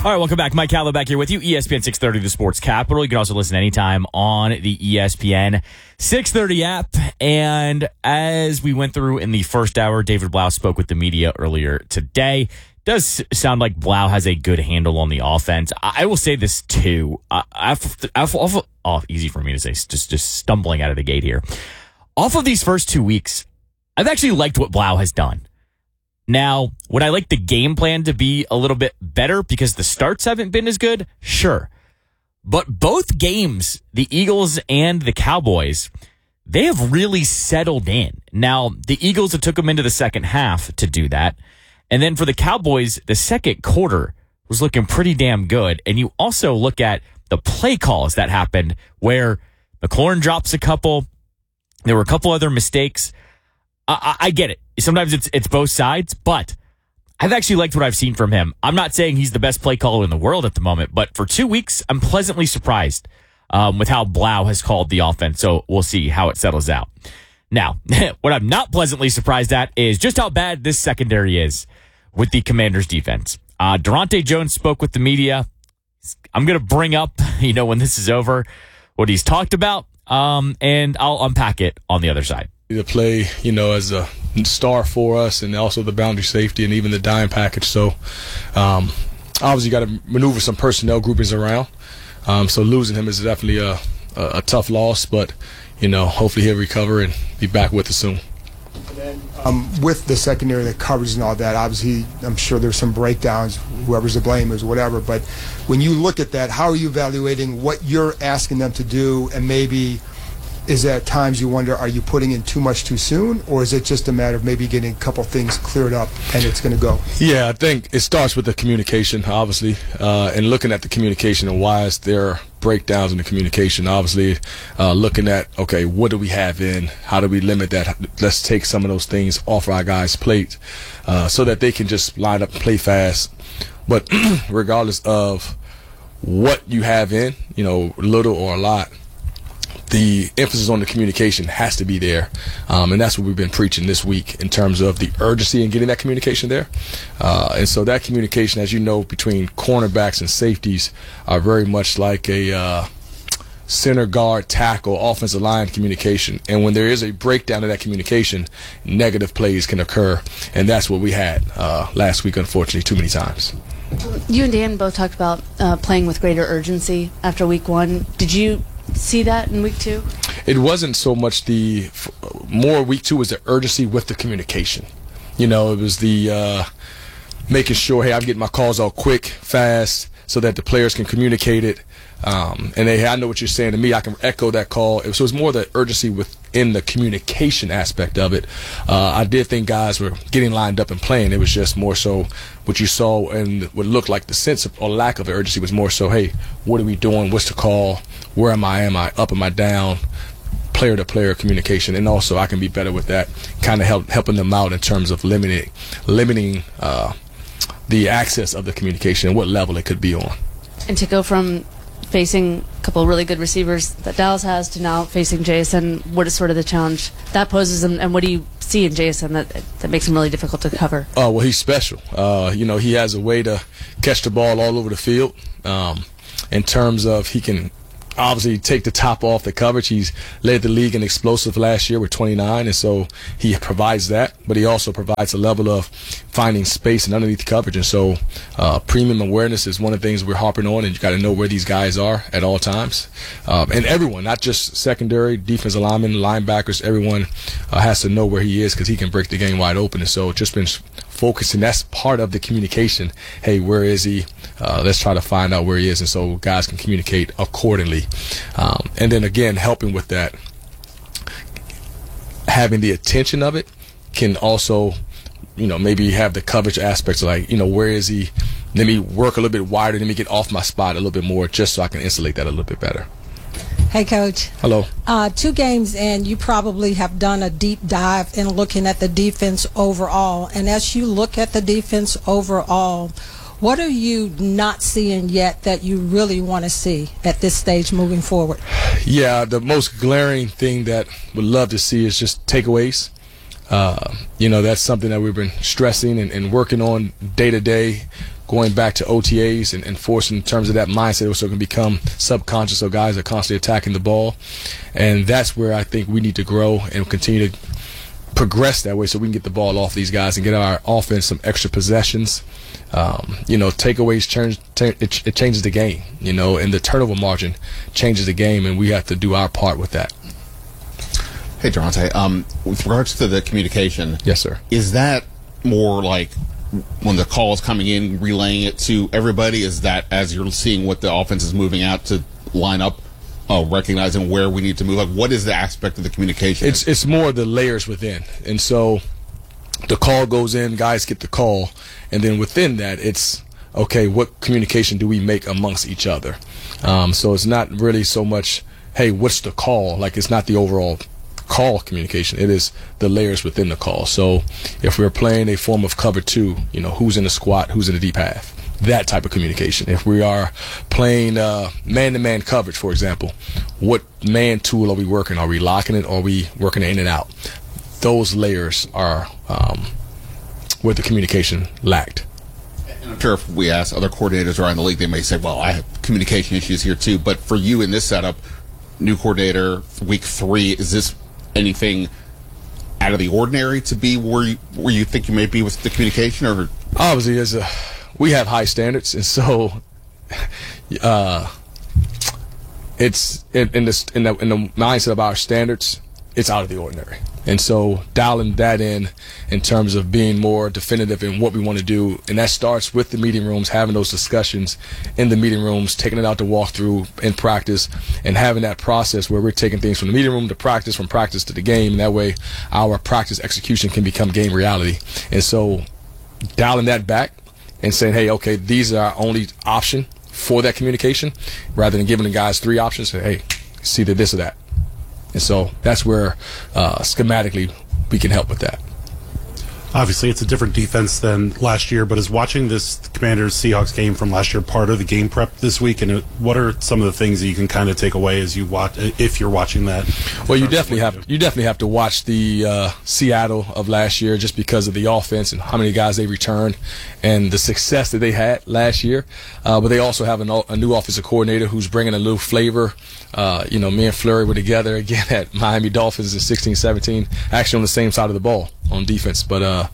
All right, welcome back. Mike Callow back here with you. ESPN 630, the Sports Capital. You can also listen anytime on the ESPN 630 app. And as we went through in the first hour, David Blau spoke with the media earlier today. Does sound like Blau has a good handle on the offense. I will say this too. Easy for me to say, just stumbling out of the gate here. Off of these first 2 weeks, I've actually liked what Blau has done. Now, would I like the game plan to be a little bit better because the starts haven't been as good? Sure. But both games, the Eagles and the Cowboys, they have really settled in. Now, the Eagles, it took them into the second half to do that. And then for the Cowboys, the second quarter was looking pretty damn good. And you also look at the play calls that happened where McLaurin drops a couple. There were a couple other mistakes. I get it. Sometimes it's both sides, but I've actually liked what I've seen from him. I'm not saying he's the best play caller in the world at the moment, but for 2 weeks, I'm pleasantly surprised with how Blau has called the offense. So we'll see how it settles out. Now, what I'm not pleasantly surprised at is just how bad this secondary is with the Commanders' defense. Durante Jones spoke with the media. I'm going to bring up, when this is over, what he's talked about, and I'll unpack it on the other side. To play, as a star for us, and also the boundary safety and even the dime package. So, obviously, you got to maneuver some personnel groupings around. So losing him is definitely a tough loss, but hopefully he'll recover and be back with us soon. With the secondary, the coverage and all that, obviously, I'm sure there's some breakdowns, whoever's to blame is whatever. But when you look at that, how are you evaluating what you're asking them to do, and maybe is at times you wonder, are you putting in too much too soon, or is it just a matter of maybe getting a couple things cleared up and it's going to go? Yeah, I think it starts with the communication, obviously, and looking at the communication and why is there breakdowns in the communication. Obviously, looking at, okay, what do we have in? How do we limit that? Let's take some of those things off our guys' plate so that they can just line up and play fast. But regardless of what you have in, little or a lot, the emphasis on the communication has to be there, and that's what we've been preaching this week in terms of the urgency in getting that communication there. And so that communication, as you know, between cornerbacks and safeties are very much like a center guard, tackle, offensive line communication. And when there is a breakdown of that communication, negative plays can occur, and that's what we had last week, unfortunately, too many times. You and Dan both talked about playing with greater urgency after week one. Did you see that in week two? It wasn't so much more week two was the urgency with the communication. It was the making sure, hey, I'm getting my calls out quick, fast, so that the players can communicate it. And hey, I know what you're saying to me. I can echo that call. So it was more the urgency within the communication aspect of it. I did think guys were getting lined up and playing. It was just more so what you saw and what looked like the sense of, or lack of urgency was more so, hey, what are we doing? What's the call? Where am I? Am I up? Am I down? Player-to-player communication. And also I can be better with that, kind of helping them out in terms of limiting the access of the communication and what level it could be on. And to go from facing a couple of really good receivers that Dallas has to now facing Jason, what is sort of the challenge that poses, and what do you see in Jason that makes him really difficult to cover? Oh, well, he's special. He has a way to catch the ball all over the field in terms of he can obviously take the top off the coverage. He's led the league in explosive last year with 29, and so he provides that, but he also provides a level of finding space and underneath the coverage. And so premium awareness is one of the things we're harping on, and you got to know where these guys are at all times. And everyone, not just secondary, defensive linemen, linebackers, everyone has to know where he is because he can break the game wide open. And so just been focusing, that's part of the communication. Hey, where is he? Let's try to find out where he is, and so guys can communicate accordingly. And then again, helping with that, having the attention of it can also, maybe have the coverage aspects like, where is he? Let me work a little bit wider. Let me get off my spot a little bit more just so I can insulate that a little bit better. Hey, Coach. Hello. 2 games in, you probably have done a deep dive in looking at the defense overall. And as you look at the defense overall, what are you not seeing yet that you really want to see at this stage moving forward? Yeah, the most glaring thing that we'd love to see is just takeaways. That's something that we've been stressing and working on day to day going back to OTAs and forcing in terms of that mindset, so it can become subconscious. So guys are constantly attacking the ball, and that's where I think we need to grow and continue to progress that way, so we can get the ball off these guys and get our offense some extra possessions. Takeaways it changes the game, and the turnover margin changes the game, and we have to do our part with that. Hey, Durante, with regards to the communication, yes, sir. Is that more like when the call is coming in, relaying it to everybody? Is that as you're seeing what the offense is moving out to line up, recognizing where we need to move? Like, what is the aspect of the communication? It's more the layers within, and so the call goes in, guys get the call, and then within that, it's okay. What communication do we make amongst each other? So it's not really so much, hey, what's the call? Like, it's not the overall call communication. It is the layers within the call. So if we're playing a form of cover 2, who's in the squat, who's in the deep half, that type of communication. If we are playing man-to-man coverage, for example, what man tool are we working? Are we locking it, or are we working it in and out? Those layers are where the communication lacked. And I'm sure if we ask other coordinators around the league, they may say, well, I have communication issues here too. But for you in this setup, new coordinator, week 3, is this anything out of the ordinary to be where you think you may be with the communication? Or obviously, we have high standards, and so it's in the mindset of our standards, it's out of the ordinary. And so dialing that in terms of being more definitive in what we want to do, and that starts with the meeting rooms, having those discussions in the meeting rooms, taking it out to walkthrough in practice, and having that process where we're taking things from the meeting room to practice, from practice to the game, and that way our practice execution can become game reality. And so dialing that back and saying, hey, okay, these are our only option for that communication, rather than giving the guys 3 options, say, hey, it's either this or that. And so that's where schematically we can help with that. Obviously, it's a different defense than last year, but is watching this Commanders-Seahawks game from last year part of the game prep this week? And what are some of the things that you can kind of take away as you watch, if you're watching that? Well, you definitely have to watch the Seattle of last year, just because of the offense and how many guys they returned and the success that they had last year. But they also have a new offensive coordinator who's bringing a little flavor. Me and Fleury were together again at Miami Dolphins in 16-17, actually on the same side of the ball on defense. But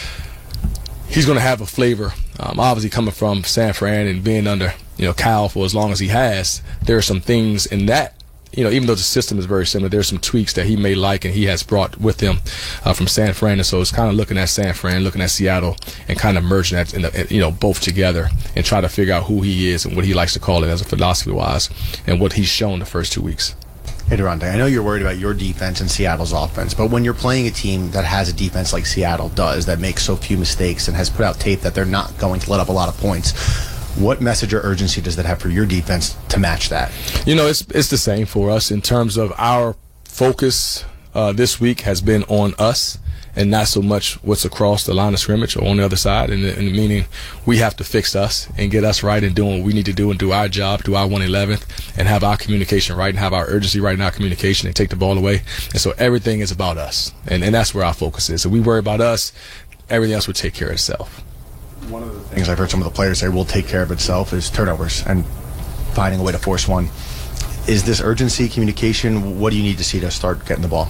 he's going to have a flavor. Obviously, coming from San Fran and being under Cal for as long as he has, there are some things in that. Even though the system is very similar, there's some tweaks that he may like and he has brought with him from San Fran. And so it's kind of looking at San Fran, looking at Seattle, and kind of merging that, both together and try to figure out who he is and what he likes to call it as a philosophy-wise and what he's shown the first 2 weeks. Hey, Durante, I know you're worried about your defense and Seattle's offense, but when you're playing a team that has a defense like Seattle does, that makes so few mistakes and has put out tape that they're not going to let up a lot of points, what message or urgency does that have for your defense to match that? It's the same for us in terms of our focus this week has been on us and not so much what's across the line of scrimmage or on the other side, and meaning we have to fix us and get us right and doing what we need to do and do our job, do our 111th, and have our communication right and have our urgency right in our communication and take the ball away. And so everything is about us, and that's where our focus is. If we worry about us, everything else will take care of itself. One of the things I've heard some of the players say will take care of itself is turnovers and finding a way to force one. Is this urgency, communication, what do you need to see to start getting the ball?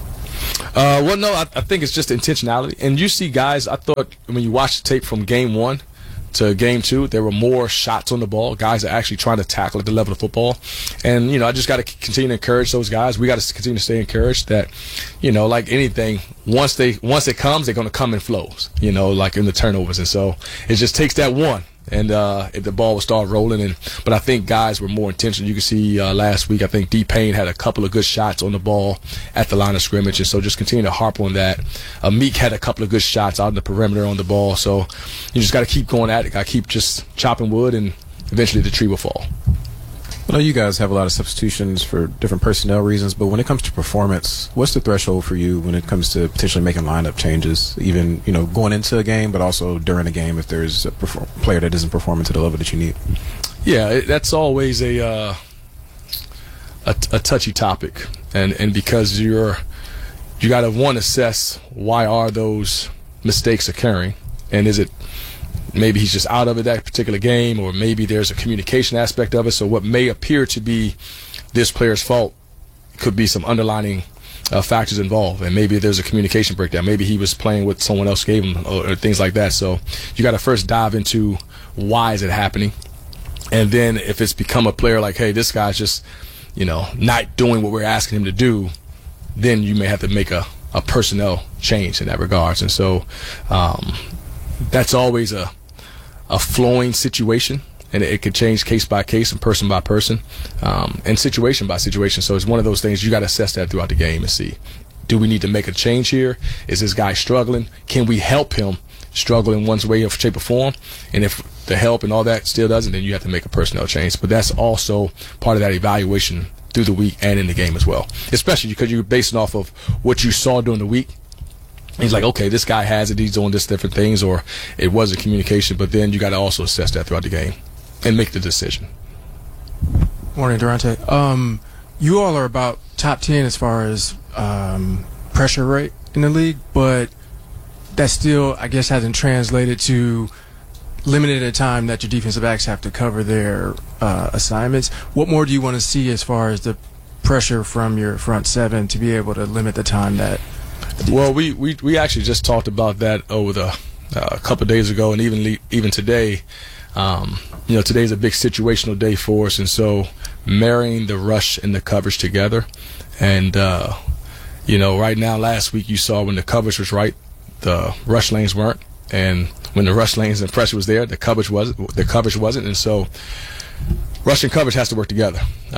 I think it's just intentionality. And you see guys, I thought when you watch the tape from game 1 to game 2, there were more shots on the ball. Guys are actually trying to tackle at the level of football. And, I just got to continue to encourage those guys. We got to continue to stay encouraged that, like anything, once it comes, they're going to come in flows, like in the turnovers. And so it just takes that one. And if the ball will start rolling, but I think guys were more intentional. You can see last week, I think D. Payne had a couple of good shots on the ball at the line of scrimmage, and so just continue to harp on that. Meek had a couple of good shots out in the perimeter on the ball, so you just got to keep going at it. Got to keep just chopping wood, and eventually the tree will fall. I know you guys have a lot of substitutions for different personnel reasons, but when it comes to performance, what's the threshold for you when it comes to potentially making lineup changes, even going into a game, but also during a game if there's a player that isn't performing to the level that you need? Yeah, that's always a touchy topic, and because you got to assess why are those mistakes occurring, and is it maybe he's just out of it that particular game, or maybe there's a communication aspect of it. So what may appear to be this player's fault could be some underlining factors involved, and maybe there's a communication breakdown. Maybe he was playing with someone else gave him, or things like that. So you got to first dive into why is it happening, and then if it's become a player like, hey, this guy's just, not doing what we're asking him to do, then you may have to make a personnel change in that regards. And so that's always a flowing situation, and it could change case by case and person by person, and situation by situation. So it's one of those things you got to assess that throughout the game and see, do we need to make a change here? Is this guy struggling? Can we help him struggle in one way, or shape, or form? And if the help and all that still doesn't, then you have to make a personnel change. But that's also part of that evaluation through the week and in the game as well, especially because you're basing off of what you saw during the week. He's like, okay, this guy has it, he's doing this different things, or it wasn't communication. But then you got to also assess that throughout the game and make the decision. Morning, Durante. You all are about top 10 as far as pressure rate in the league, but that still, I guess, hasn't translated to limited time that your defensive backs have to cover their assignments. What more do you want to see as far as the pressure from your front seven to be able to limit the time that? Well, we actually just talked about that over a couple of days ago, and even today. Today's a big situational day for us, and so marrying the rush and the coverage together. And right now, last week you saw when the coverage was right, the rush lanes weren't, and when the rush lanes and pressure was there, the coverage wasn't. And so rush and coverage has to work together.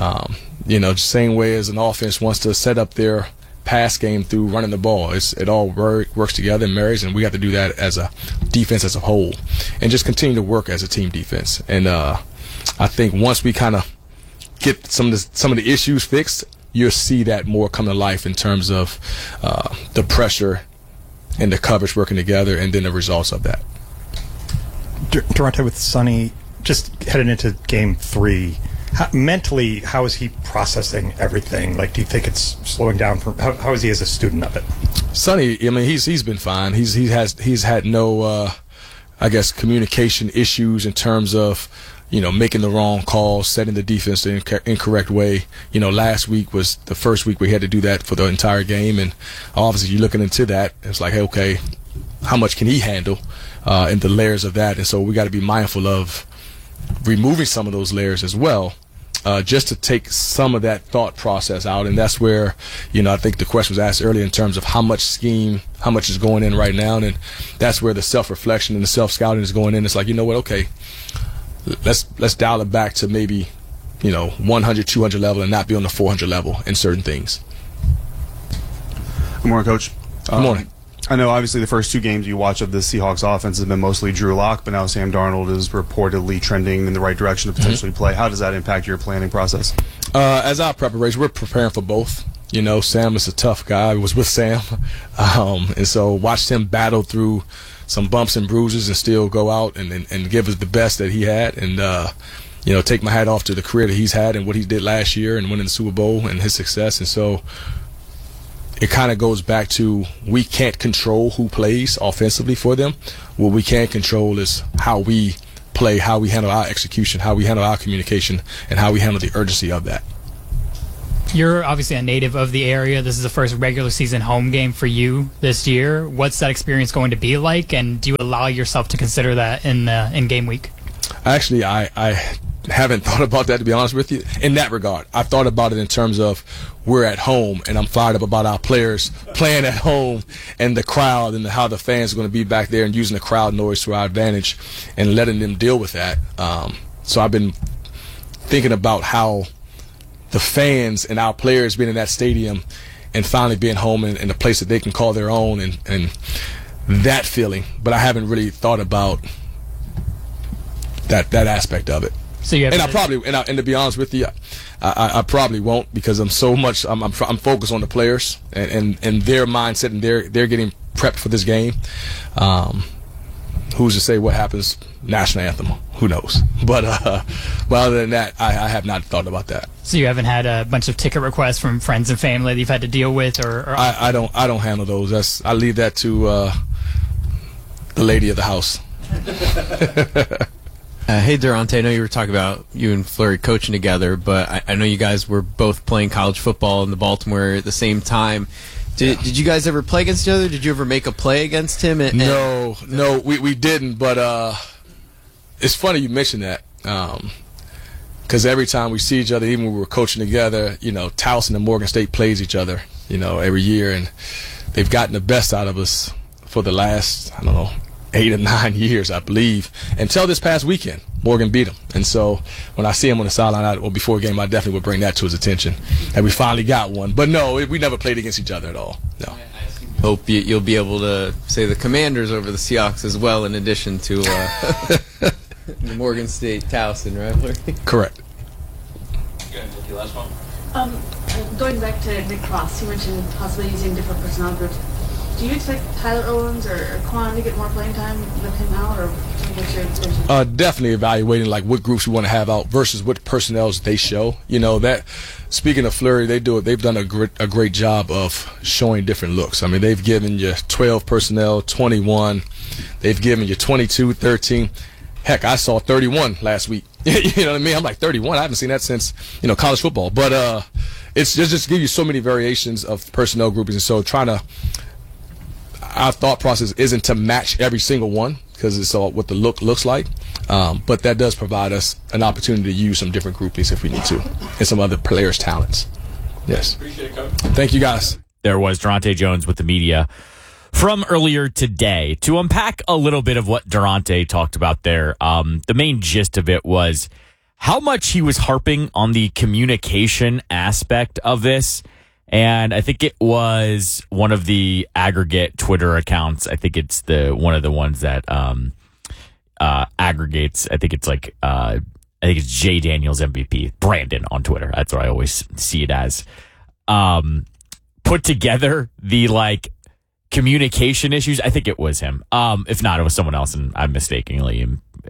Same way as an offense wants to set up their pass game through running the ball. It all works together and marries, and we have to do that as a defense as a whole, and just continue to work as a team defense. And I think once we kind of get some of the issues fixed, you'll see that more come to life in terms of the pressure and the coverage working together, and then the results of that. Durante, with Sonny, just headed into Game 3, mentally, how is he processing everything? Like, do you think it's slowing down? How is he as a student of it? Sonny, I mean, he's been fine. He's had no, communication issues in terms of, making the wrong calls, setting the defense the incorrect way. Last week was the first week we had to do that for the entire game, and obviously you're looking into that. It's like, hey, okay, how much can he handle, and the layers of that? And so we got to be mindful of removing some of those layers as well, just to take some of that thought process out. And that's where, I think the question was asked earlier in terms of how much is going in right now, and that's where the self-reflection and the self-scouting is going in. It's like, okay, let's dial it back to maybe 100, 200 level, and not be on the 400 level in certain things. Good morning, Coach. Good morning. I know, obviously, the first two games you watch of the Seahawks offense has been mostly Drew Lock, but now Sam Darnold is reportedly trending in the right direction to potentially play. How does that impact your planning process? As our preparation, we're preparing for both. Sam is a tough guy. I was with Sam, and so watched him battle through some bumps and bruises and still go out and give us the best that he had. And, take my hat off to the career that he's had and what he did last year and winning the Super Bowl and his success. And so it kind of goes back to, we can't control who plays offensively for them. What we can control is how we play, how we handle our execution, how we handle our communication, and how we handle the urgency of that. You're obviously a native of the area. This is the first regular season home game for you this year. What's that experience going to be like, and do you allow yourself to consider that in game week? Actually, I haven't thought about that, to be honest with you, in that regard. I've thought about it in terms of we're at home, and I'm fired up about our players playing at home and the crowd and how the fans are going to be back there and using the crowd noise to our advantage and letting them deal with that. So I've been thinking about how the fans and our players being in that stadium and finally being home in a place that they can call their own and that feeling. But I haven't really thought about that aspect of it. So you have and to be honest with you, I probably won't, because I'm focused on the players and their mindset, and they're getting prepped for this game. Who's to say what happens national anthem? Who knows? But other than that, I have not thought about that. So you haven't had a bunch of ticket requests from friends and family that you've had to deal with, or I don't handle those. I leave that to the lady of the house. Hey, Durante, I know you were talking about you and Fleury coaching together, but I know you guys were both playing college football in the Baltimore at the same time. Did you guys ever play against each other? Did you ever make a play against him? No, we didn't, but it's funny you mentioned that. Because every time we see each other, even when we were coaching together, Towson and Morgan State plays each other, every year, and they've gotten the best out of us for the last, 8 or 9 years, I believe, until this past weekend. Morgan beat him. And so when I see him on the sideline or before a game, I definitely would bring that to his attention. And we finally got one. But no, we never played against each other at all. No. Hope you'll be able to say the Commanders over the Seahawks as well, in addition to the Morgan State Towson rivalry. Correct. Last one. Going back to Nick Cross, you mentioned possibly using different personnel groups. Do you expect Tyler Owens or Quan to get more playing time with him out, or what's your intention? Definitely evaluating what groups we want to have out versus what personnels they show. That. Speaking of Fleury, they've done a great job of showing different looks. I mean, they've given you 12 personnel, 21. They've given you 22, 13. Heck, I saw 31 last week. You know what I mean? I'm like 31. I haven't seen that since college football. But it's just give you so many variations of personnel groupings, and so our thought process isn't to match every single one because it's all what the look looks like. But that does provide us an opportunity to use some different groupings if we need to, and some other players' talents. Yes. Appreciate it, Coach. Thank you, guys. There was Durante Jones with the media from earlier today. To unpack a little bit of what Durante talked about there, the main gist of it was how much he was harping on the communication aspect of this. And I think it was one of the aggregate Twitter accounts. I think it's one of the ones that aggregates. I think it's it's Jay Daniels MVP, Brandon on Twitter. That's what I always see it as. Put together the communication issues. I think it was him. If not, it was someone else, and I'm mistakenly,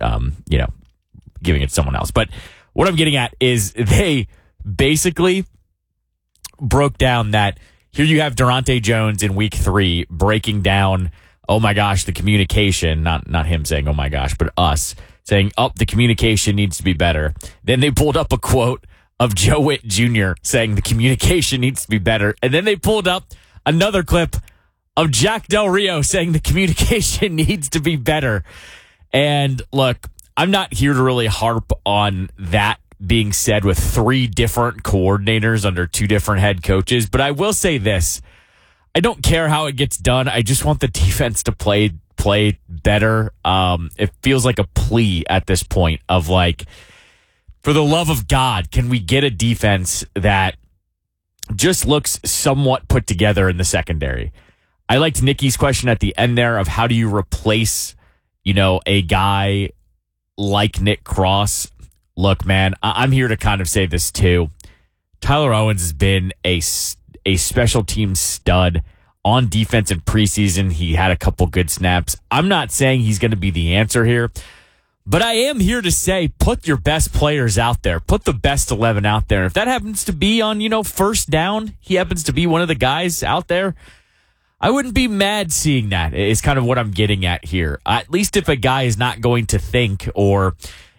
giving it to someone else. But what I'm getting at is they basically broke down that here you have Durante Jones in week 3 breaking down, oh my gosh, the communication, not him saying, oh my gosh, but us saying, the communication needs to be better. Then they pulled up a quote of Joe Witt Jr. saying the communication needs to be better. And then they pulled up another clip of Jack Del Rio saying the communication needs to be better. And look, I'm not here to really harp on that being said with 3 different coordinators under 2 different head coaches, but I will say this. I don't care how it gets done. I just want the defense to play better. It feels like a plea at this point of for the love of God, can we get a defense that just looks somewhat put together in the secondary? I liked Nikki's question at the end there of how do you replace, a guy like Nick Cross. Look, man, I'm here to kind of say this too. Tyler Owens has been a special team stud on defense in preseason. He had a couple good snaps. I'm not saying he's going to be the answer here, but I am here to say put your best players out there. Put the best 11 out there. If that happens to be on, first down, he happens to be one of the guys out there, I wouldn't be mad seeing that. Is kind of what I'm getting at here. At least if a guy is not going to think or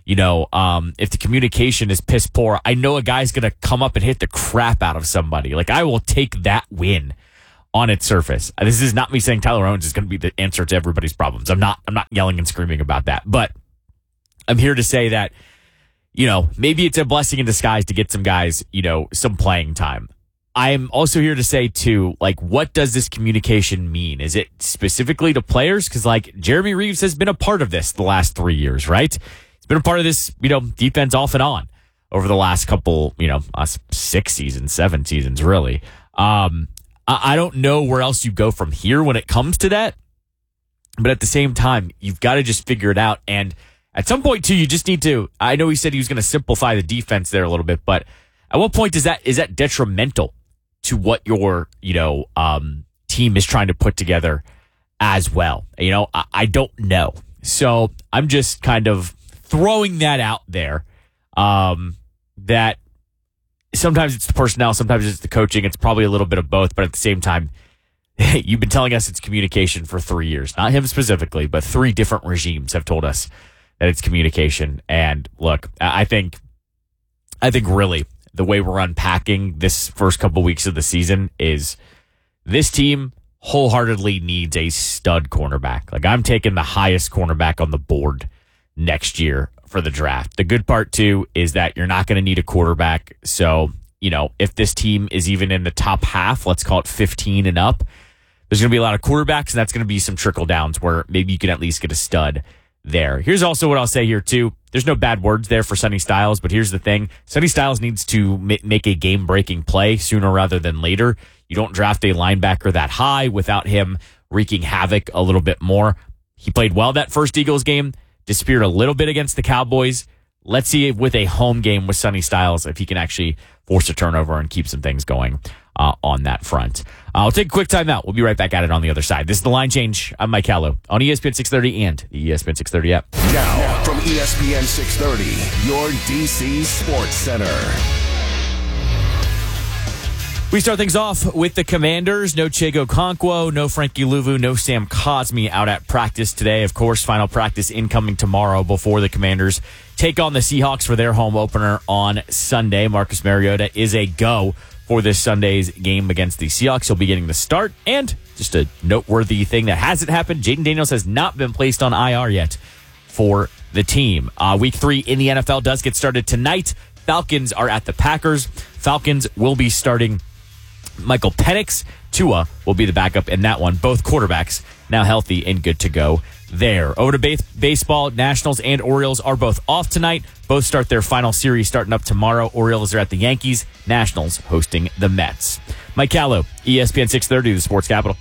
if the communication is piss poor, I know a guy's going to come up and hit the crap out of somebody. I will take that win on its surface. This is not me saying Tyler Owens is going to be the answer to everybody's problems. I'm not yelling and screaming about that, but I'm here to say that, maybe it's a blessing in disguise to get some guys, some playing time. I'm also here to say too, what does this communication mean? Is it specifically to players? Because Jeremy Reeves has been a part of this the last 3 years, right? Been a part of this, defense off and on over the last couple, 6 seasons, 7 seasons, really. I don't know where else you go from here when it comes to that. But at the same time, you've got to just figure it out. And at some point, too, you just need to, I know he said he was going to simplify the defense there a little bit, but at what point is that detrimental to what your, team is trying to put together as well? I don't know. So I'm just kind of throwing that out there, that sometimes it's the personnel, sometimes it's the coaching. It's probably a little bit of both, but at the same time, You've been telling us it's communication for 3 years. Not him specifically, but 3 different regimes have told us that it's communication. And look, I think really the way we're unpacking this first couple weeks of the season is this team wholeheartedly needs a stud cornerback. Like, I'm taking the highest cornerback on the board next year for the draft. The good part, too, is that you're not going to need a quarterback. So, if this team is even in the top half, let's call it 15 and up, there's going to be a lot of quarterbacks, and that's going to be some trickle downs where maybe you can at least get a stud there. Here's also what I'll say here, too. There's no bad words there for Sonny Styles, but here's the thing. Sonny Styles needs to make a game-breaking play sooner rather than later. You don't draft a linebacker that high without him wreaking havoc a little bit more. He played well that first Eagles game, disappeared a little bit against the Cowboys. Let's see with a home game with Sonny Styles if he can actually force a turnover and keep some things going on that front. I'll take a quick timeout. We'll be right back at it on the other side. This is The Line Change. I'm Mike Callow on ESPN 630 and the ESPN 630 app. Now, from ESPN 630, your DC Sports Center. We start things off with the Commanders. No Che Okonkwo, no Frankie Luvu, no Sam Cosmi out at practice today. Of course, final practice incoming tomorrow before the Commanders take on the Seahawks for their home opener on Sunday. Marcus Mariota is a go for this Sunday's game against the Seahawks. He'll be getting the start. And just a noteworthy thing that hasn't happened, Jaden Daniels has not been placed on IR yet for the team. Week 3 in the NFL does get started tonight. Falcons are at the Packers. Falcons will be starting Michael Penix. Tua will be the backup in that one. Both quarterbacks now healthy and good to go there. Over to baseball. Nationals and Orioles are both off tonight. Both start their final series starting up tomorrow. Orioles are at the Yankees. Nationals hosting the Mets. Mike Callow, ESPN 630, the Sports Capital.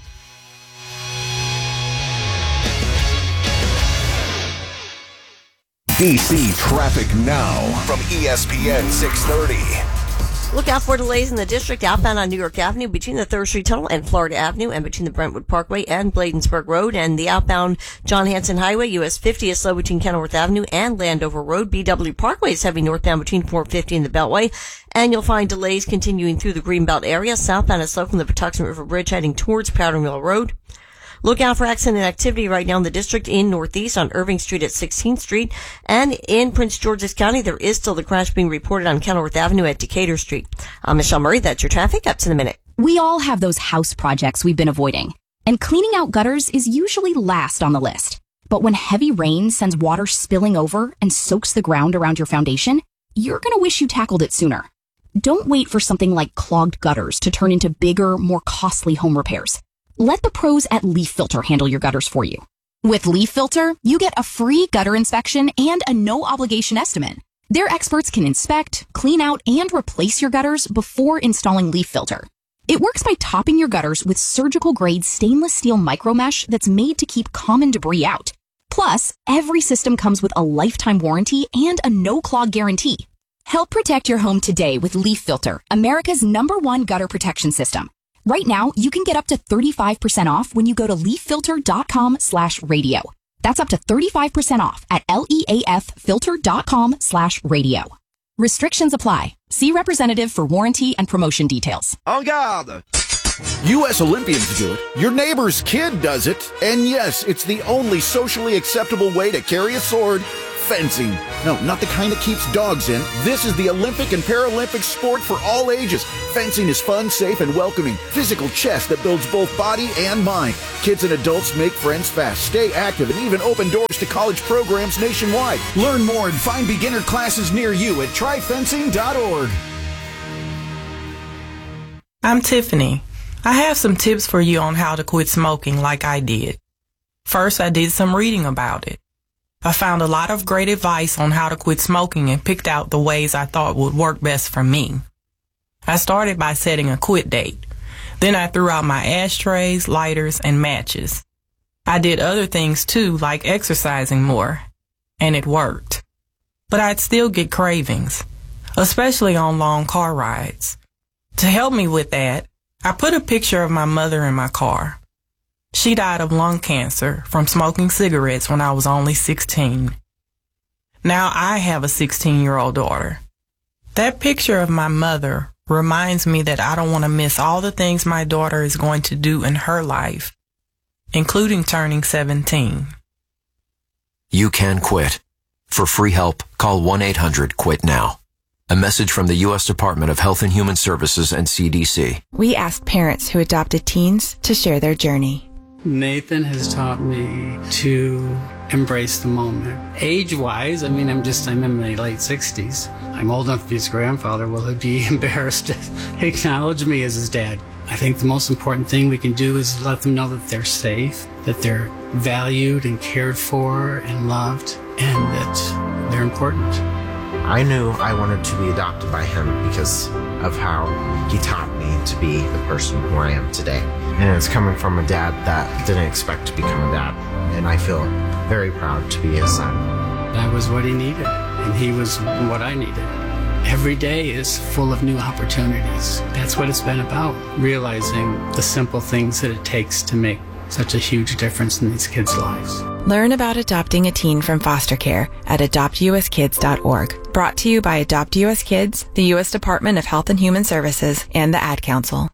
DC traffic now from ESPN 630. Look out for delays in the district outbound on New York Avenue between the 3rd Street Tunnel and Florida Avenue, and between the Brentwood Parkway and Bladensburg Road, and the outbound John Hanson Highway. US 50 is slow between Kenilworth Avenue and Landover Road. BW Parkway is heavy northbound between 450 and the Beltway, and you'll find delays continuing through the Greenbelt area. Southbound is slow from the Patuxent River Bridge heading towards Powder Mill Road. Look out for accident activity right now in the district in Northeast on Irving Street at 16th Street. And in Prince George's County, there is still the crash being reported on Kenilworth Avenue at Decatur Street. I'm Michelle Murray. That's your traffic. Up to the minute. We all have those house projects we've been avoiding. And cleaning out gutters is usually last on the list. But when heavy rain sends water spilling over and soaks the ground around your foundation, you're going to wish you tackled it sooner. Don't wait for something like clogged gutters to turn into bigger, more costly home repairs. Let the pros at Leaf Filter handle your gutters for you. With Leaf Filter, you get a free gutter inspection and a no-obligation estimate. Their experts can inspect, clean out, and replace your gutters before installing Leaf Filter. It works by topping your gutters with surgical-grade stainless steel micromesh that's made to keep common debris out. Plus, every system comes with a lifetime warranty and a no-clog guarantee. Help protect your home today with Leaf Filter, America's #1 gutter protection system. Right now, you can get up to 35% off when you go to leaffilter.com/radio. That's up to 35% off at leaffilter.com/radio. Restrictions apply. See representative for warranty and promotion details. En garde! U.S. Olympians do it. Your neighbor's kid does it. And yes, it's the only socially acceptable way to carry a sword. Fencing. No, not the kind that keeps dogs in. This is the Olympic and Paralympic sport for all ages. Fencing is fun, safe, and welcoming. Physical chess that builds both body and mind. Kids and adults make friends fast, stay active, and even open doors to college programs nationwide. Learn more and find beginner classes near you at tryfencing.org. I'm Tiffany. I have some tips for you on how to quit smoking like I did. First, I did some reading about it. I found a lot of great advice on how to quit smoking and picked out the ways I thought would work best for me. I started by setting a quit date. Then I threw out my ashtrays, lighters, and matches. I did other things too, like exercising more, and it worked. But I'd still get cravings, especially on long car rides. To help me with that, I put a picture of my mother in my car. She died of lung cancer from smoking cigarettes when I was only 16. Now I have a 16-year-old daughter. That picture of my mother reminds me that I don't want to miss all the things my daughter is going to do in her life, including turning 17. You can quit. For free help, call 1-800-QUIT-NOW. A message from the U.S. Department of Health and Human Services and CDC. We asked parents who adopted teens to share their journey. Nathan has taught me to embrace the moment. Age-wise, I'm in my late 60s. I'm old enough to be his grandfather. Will he be embarrassed to acknowledge me as his dad? I think the most important thing we can do is let them know that they're safe, that they're valued and cared for and loved, and that they're important. I knew I wanted to be adopted by him because of how he taught me to be the person who I am today. And it's coming from a dad that didn't expect to become a dad. And I feel very proud to be his son. I was what he needed, and he was what I needed. Every day is full of new opportunities. That's what it's been about, realizing the simple things that it takes to make such a huge difference in these kids' lives. Learn about adopting a teen from foster care at adoptuskids.org. Brought to you by Adopt US Kids, the U.S. Department of Health and Human Services, and the Ad Council.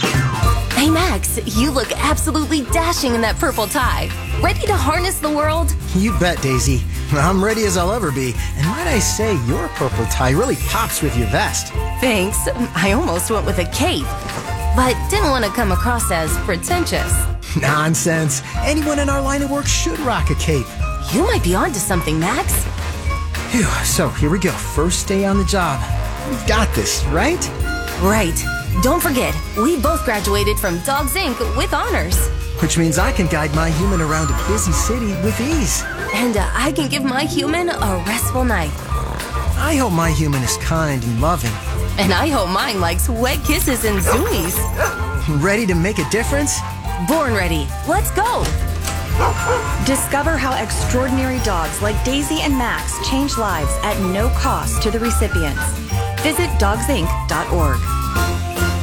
Hey Max, you look absolutely dashing in that purple tie. Ready to harness the world? You bet, Daisy. I'm ready as I'll ever be. And might I say, your purple tie really pops with your vest. Thanks. I almost went with a cape, but didn't want to come across as pretentious. Nonsense. Anyone in our line of work should rock a cape. You might be onto something, Max. Phew, so here we go. First day on the job. We've got this, right? Right. Don't forget, we both graduated from Dogs Inc. with honors. Which means I can guide my human around a busy city with ease. And I can give my human a restful night. I hope my human is kind and loving. And I hope mine likes wet kisses and zoomies. Ready to make a difference? Born ready. Let's go. Discover how extraordinary dogs like Daisy and Max change lives at no cost to the recipients. Visit dogsinc.org.